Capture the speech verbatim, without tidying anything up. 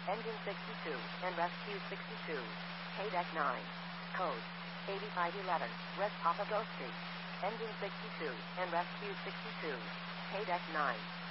Engine sixty-two, and Rescue sixty-two. K-Deck nine. Code eighty-five eleven, West Papago Street. Engine sixty-two, and Rescue sixty-two. K-Deck nine.